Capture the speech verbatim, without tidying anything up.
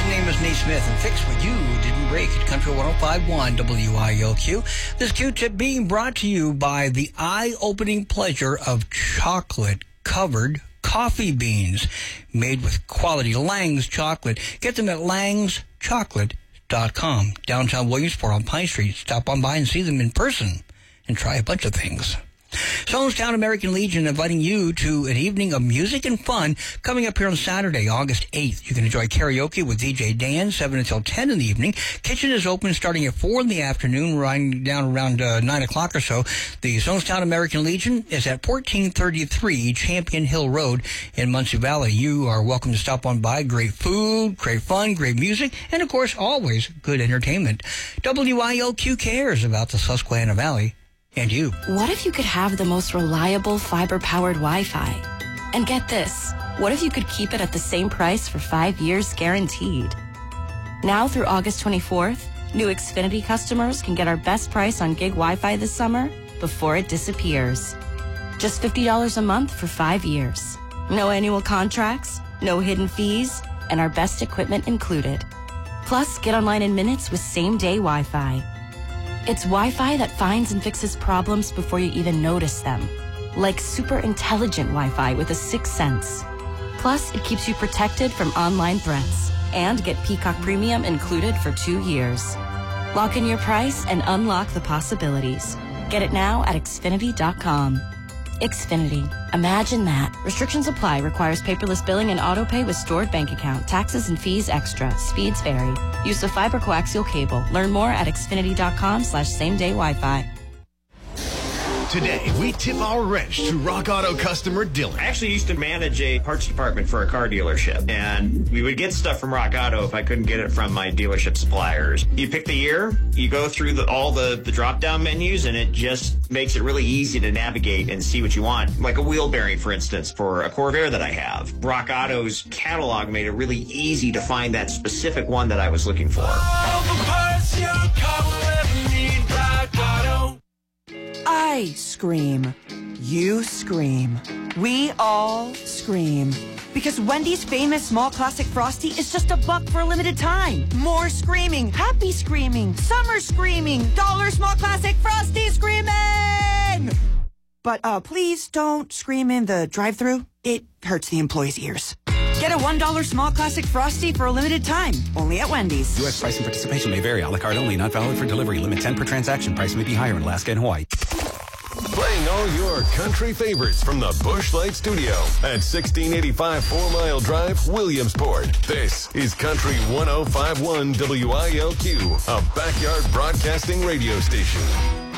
name is Nate Smith, and fix what you didn't break at Country one oh five point one W I L Q. This Q-tip being brought to you by the eye-opening pleasure of chocolate-covered coffee beans made with quality Lang's chocolate. Get them at langs chocolate dot com. Downtown Williamsport on Pine Street. Stop on by and see them in person and try a bunch of things. Sonestown American Legion inviting you to an evening of music and fun coming up here on Saturday, August eighth. You can enjoy karaoke with D J Dan, seven until ten in the evening. Kitchen is open starting at four in the afternoon, running down around uh, nine o'clock or so. The Sonestown American Legion is at fourteen thirty-three Champion Hill Road in Muncie Valley. You are welcome to stop on by. Great food, great fun, great music, and, of course, always good entertainment. W I L Q cares about the Susquehanna Valley. And you. What if you could have the most reliable fiber-powered Wi-Fi? And get this, what if you could keep it at the same price for five years guaranteed? Now through August twenty-fourth, new Xfinity customers can get our best price on gig Wi-Fi this summer before it disappears. Just fifty dollars a month for five years. No annual contracts, no hidden fees, and our best equipment included. Plus, get online in minutes with same-day Wi-Fi. It's Wi-Fi that finds and fixes problems before you even notice them. Like super intelligent Wi-Fi with a sixth sense. Plus, it keeps you protected from online threats. And get Peacock Premium included for two years. Lock in your price and unlock the possibilities. Get it now at Xfinity dot com. Xfinity. Imagine that. Restrictions apply. Requires paperless billing and autopay with stored bank account. Taxes and fees extra. Speeds vary. Use of fiber coaxial cable. Learn more at Xfinity dot com slash same day Wi-Fi. Today, we tip our wrench to Rock Auto customer Dylan. I actually used to manage a parts department for a car dealership, and we would get stuff from Rock Auto if I couldn't get it from my dealership suppliers. You pick the year, you go through the, all the, the drop-down menus, and it just makes it really easy to navigate and see what you want. Like a wheel bearing, for instance, for a Corvair that I have. Rock Auto's catalog made it really easy to find that specific one that I was looking for. All the parts your car will ever need, Rock Auto. I scream. You scream. We all scream. Because Wendy's famous small classic Frosty is just a buck for a limited time. More screaming. Happy screaming. Summer screaming. Dollar small classic Frosty screaming! But uh, please don't scream in the drive-thru. It hurts the employees' ears. Get a one dollar small classic Frosty for a limited time. Only at Wendy's. U S price and participation may vary. A la carte only. Not valid for delivery. Limit ten per transaction. Price may be higher in Alaska and Hawaii. Playing all your country favorites from the Busch Light Studio at sixteen eighty-five Four Mile Drive, Williamsport. This is Country one oh five point one W I L Q, a backyard broadcasting radio station.